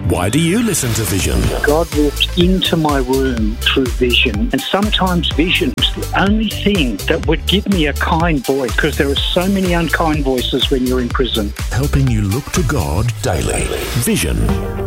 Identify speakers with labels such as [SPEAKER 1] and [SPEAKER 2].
[SPEAKER 1] Why do you listen to Vision?
[SPEAKER 2] God walked into my room through vision, and sometimes vision was the only thing that would give me a kind voice, because there are so many unkind voices when you're in prison.
[SPEAKER 1] Helping you look to God daily. Vision.